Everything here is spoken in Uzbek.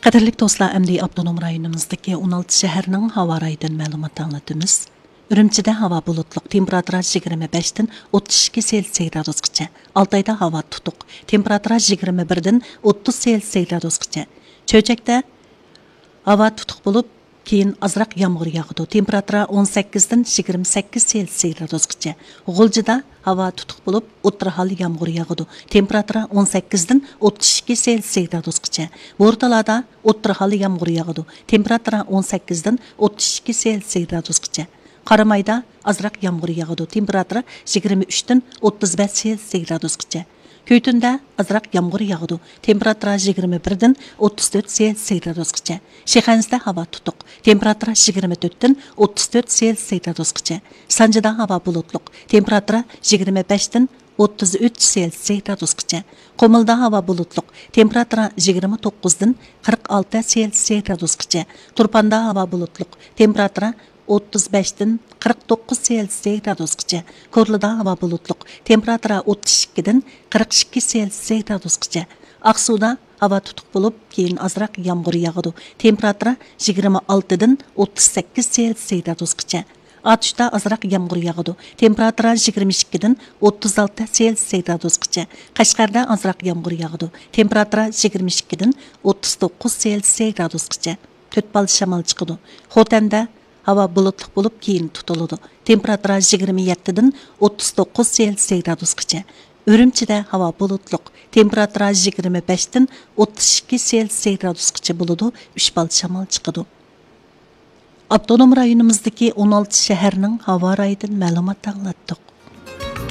Qadirlik dostlar, əmdi Abdunum rayonumuzdaki 16 şəhərinin hava rayından məlumat anlatımız. Ürümçide hava bulutluq, temperatura 25-dən 32 Selsiy gradusgacha. Altayda hava tutuq, temperatura 21-dən 30 Selsiy gradusgacha. Çöçəkdə hava tutuq bulub, keyin azraq yağmur yağıdı. Temperatura 18-dən 28 Selsiy gradusgacha. G'uljida hava tutuq bulub, o'tirhal yağmur yağıdı. Temperatura 18-dən 32 Selsiy gradusgacha. O'rtalarda o'tirhal yağmur yağıdı. Temperatura 18-dən 32 Selsiy gradusgacha. Qaramayda azraq yağmur yağıdı. Temperatura 23-dən 35 Selsiy gradusgacha. Köytündə azraq yağmur yağıdı. Temperatura 21-dən 34 Selsiy gradusgacha. Şexənizdə hava tutuq. Temperatura 24-dən 34 Selsiy gradusgacha. Sancıda hava bulutluq. Temperatura 25-dən 33 Selsiy gradusgacha. Qomulda hava bulutluq. Temperatura 29-dən 46 Selsiy gradusgacha. Turpanda hava bulutluq. Temperatura 35-dən 49 Selsiy gradusgacha. Korluda hava bulutluq. Temperatura 32-dən 42 Selsiy gradusgacha. Aqsuda hava tutuq bo'lib, keyin azraq yağmur yağıdı. Temperatura 26-dən 38 Selsiy gradusgacha. Atışda azraq yağmur yağıdı. Temperatura 22-dən 36 Selsiy gradusgacha. Qashqarda azraq yağmur yağıdı. Temperatura 22-dən 39 Selsiy gradusgacha. Tötbal shamol chiqadi. Xotanda hava bulutluq bo'lib, keyin tutiladi. Temperatura 27-dən 39 Selsiy gradusgacha. Ürümçide hava bulutluq. Temperatura 25-dən 32 Selsiy gradusgacha bo'ladi. 3 bal shamol chiqadi. Abdunum rayonumuzdaki 16 şəhərinin hava rayından məlumat anlatdıq.